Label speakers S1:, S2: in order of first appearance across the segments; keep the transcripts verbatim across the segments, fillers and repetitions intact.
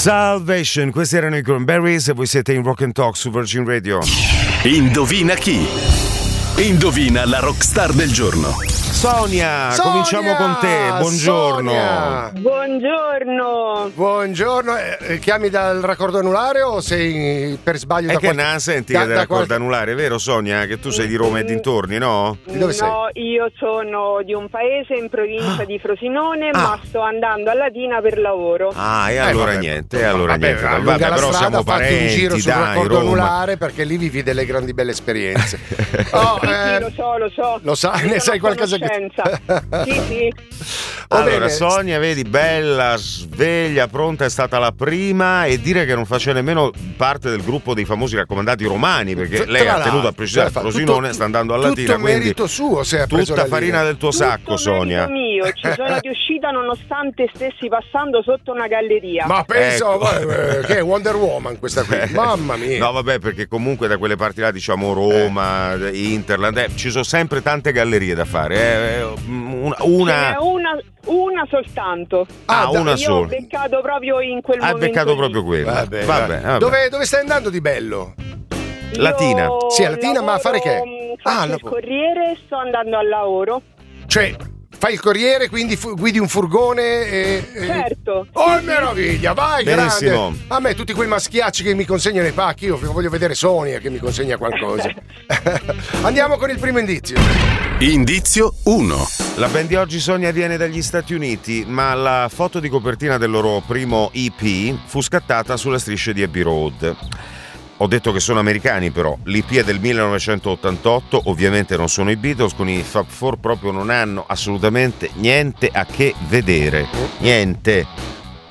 S1: Salvation, questi erano i Cranberries e voi siete in Rock and Talk su Virgin Radio.
S2: Indovina chi? Indovina la rockstar del giorno.
S1: Sonia,
S3: Sonia,
S1: cominciamo con te. Buongiorno.
S3: Sonia.
S4: Buongiorno.
S3: Buongiorno. Eh, chiami dal raccordo anulare o sei per sbaglio
S1: E
S3: da
S1: che
S3: qualche...
S1: na, senti
S3: da,
S1: che del
S3: da
S1: raccordo
S3: qualche...
S1: anulare, vero Sonia? Che tu sei di Roma e dintorni, no?
S3: Di dove sei?
S4: No, io sono di un paese in provincia di Frosinone,
S1: Ah.
S4: ma sto andando a Latina per lavoro.
S1: Ah, e allora
S3: vabbè.
S1: niente, e allora
S3: Vabbè,
S1: niente.
S3: allunga
S1: Vabbè,
S3: la
S1: però
S3: strada,
S1: siamo
S3: fatti
S1: parenti,
S3: un giro sul
S1: dai,
S3: raccordo
S1: Roma.
S3: anulare perché lì vivi delle grandi belle esperienze. Oh,
S4: Sì,
S3: eh,
S4: sì, lo so, lo so.
S3: lo sai,
S4: Ne
S3: ne
S4: sono
S3: sai
S4: a
S3: qualcosa che...
S4: conoscenza. Sì, sì.
S3: Va
S1: Allora,
S3: bene.
S1: Sonia, vedi, bella, sveglia, pronta, è stata la prima, e dire che non faceva nemmeno parte del gruppo dei famosi raccomandati romani, perché
S3: Tra
S1: lei ha
S3: l'altro,
S1: tenuto a precisare,
S3: tutto-
S1: Frosinone sta andando a Latina,
S3: tutto
S1: quindi
S3: merito suo se ha preso
S1: tutta
S3: la
S1: farina
S3: linea.
S1: del tuo sacco,
S4: Tutto
S1: Sonia.
S4: merito mio, ci sono riuscita nonostante stessi passando sotto una galleria.
S3: Ma penso
S1: Ecco.
S3: eh, che è Wonder Woman questa qui. Mamma mia.
S1: No, vabbè, perché comunque da quelle parti là, diciamo Roma, Interland, eh, ci sono sempre tante gallerie da fare. eh, eh, una, una...
S4: Ce n'è una, una soltanto.
S1: Ah,
S3: Ah,
S1: una
S4: Io
S1: sola.
S4: ho beccato proprio in quel
S1: Hai
S4: momento.
S1: beccato
S4: lì.
S1: proprio quella.
S3: Vabbè,
S1: Vabbè,
S3: vabbè.
S1: vabbè.
S3: Dove, dove stai andando di bello?
S4: Io
S1: Latina.
S3: Sì, a Latina, ma a fare che?
S4: lavoro, Faccio
S3: Ah,
S4: il
S3: lavoro.
S4: corriere e sto andando al lavoro.
S3: Cioè, fai il corriere, quindi fu- guidi un furgone e... e-
S4: Certo.
S3: Oh, meraviglia, vai,
S1: Benissimo.
S3: grande. A me tutti quei maschiacci che mi consegnano i pacchi, io voglio vedere Sonia che mi consegna qualcosa. Andiamo con il primo indizio.
S2: Indizio uno.
S1: La band di oggi, Sonia, viene dagli Stati Uniti, ma la foto di copertina del loro primo E P fu scattata sulle strisce di Abbey Road. Ho detto che sono americani, però l'E P è del millenovecentottantotto, ovviamente non sono i Beatles, con i Fab Four proprio non hanno assolutamente niente a che vedere. Niente.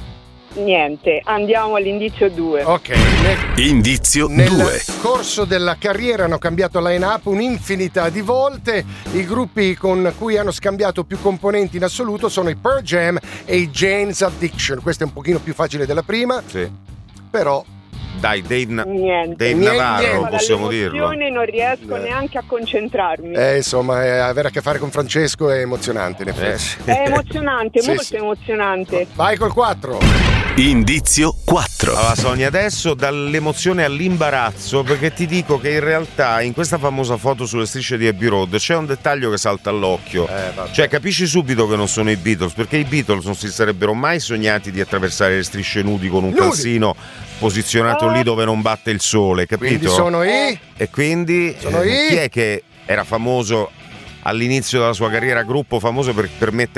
S4: Niente, andiamo all'indizio due.
S3: Ok, nel,
S2: Indizio
S3: nel
S2: due.
S3: corso della carriera hanno cambiato line-up un'infinità di volte. I gruppi con cui hanno scambiato più componenti in assoluto sono i Pearl Jam e i Jane's Addiction. Questa è un pochino più facile della prima,
S1: Sì.
S3: però...
S1: Dai, Dave, Na-
S4: Niente.
S1: Dave
S3: Niente,
S1: Navarro,
S3: niente.
S1: possiamo dirlo.
S4: Dall'emozione non riesco
S3: Eh.
S4: neanche a concentrarmi.
S3: Eh, insomma, eh, avere a che fare con Francesco è emozionante, in
S1: Eh,
S3: effetti.
S1: sì.
S4: È emozionante,
S3: Sì,
S4: molto
S3: sì.
S4: emozionante.
S3: Vai col quattro.
S2: Indizio quattro.
S1: Allora Sonia, adesso dall'emozione all'imbarazzo, perché ti dico che in realtà in questa famosa foto sulle strisce di Abbey Road c'è un dettaglio che salta all'occhio.
S3: Eh, vabbè.
S1: Cioè, capisci subito che non sono i Beatles, perché i Beatles non si sarebbero mai sognati di attraversare le strisce nudi con un
S3: Nudi.
S1: calzino posizionato lì dove non batte il sole, capito?
S3: Quindi sono i...
S1: E quindi
S3: Sono
S1: eh,
S3: i-
S1: chi è che era famoso all'inizio della sua carriera, gruppo famoso per, per mettere